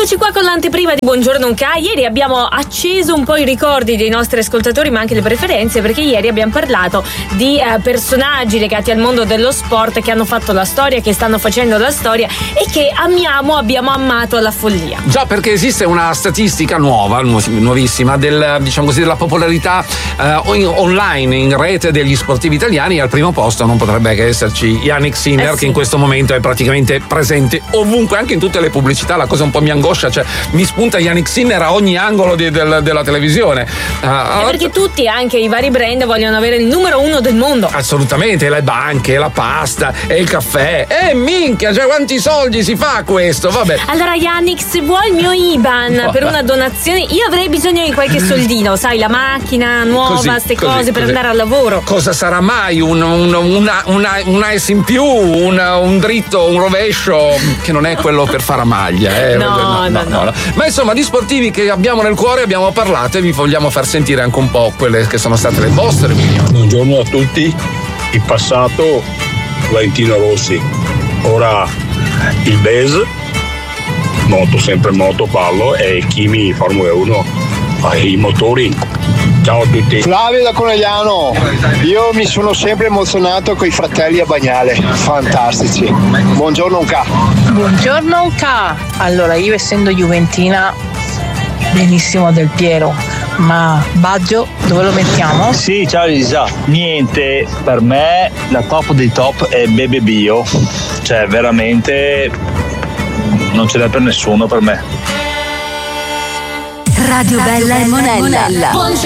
Eccoci qua con l'anteprima di Buongiorno Nonca. Ieri abbiamo acceso un po' i ricordi dei nostri ascoltatori, ma anche le preferenze, perché ieri abbiamo parlato di personaggi legati al mondo dello sport che hanno fatto la storia, che stanno facendo la storia e che abbiamo amato alla follia. Già, perché esiste una statistica nuovissima della popolarità online in rete degli sportivi italiani. Al primo posto non potrebbe che esserci Yannick Sinner, sì, che in questo momento è praticamente presente ovunque, anche in tutte le pubblicità. La cosa un po' mi angoscia, cioè mi spunta Yannick Sinner a ogni angolo della televisione. Perché tutti, anche i vari brand, vogliono avere il numero uno del mondo. Assolutamente, le banche, la pasta e il caffè. Minchia, cioè quanti soldi si fa questo? Vabbè. Allora Yannick, se vuoi il mio IBAN per una donazione, io avrei bisogno di qualche soldino, sai, la macchina nuova, queste cose per andare al lavoro. Cosa sarà mai una S in più, un dritto, un rovescio, che non è quello per fare a maglia, No. Ma insomma, di sportivi che abbiamo nel cuore abbiamo parlato e vi vogliamo far sentire anche un po' quelle che sono state le vostre opinioni. Buongiorno a tutti. In passato Valentino Rossi, ora il Bez, sempre moto, ballo, e Kimi Formula 1, i motori. Ciao a tutti. Flavio da Conegliano. Io mi sono sempre emozionato con i fratelli a Bagnale, fantastici. Buongiorno Nonca. Buongiorno Nonca. Allora, io essendo juventina, benissimo Del Piero, ma Baggio dove lo mettiamo? Sì, ciao Lisa. Niente, per me la top dei top è Bebe Bio, cioè veramente non ce n'è per nessuno per me. Radio Bella e Monella.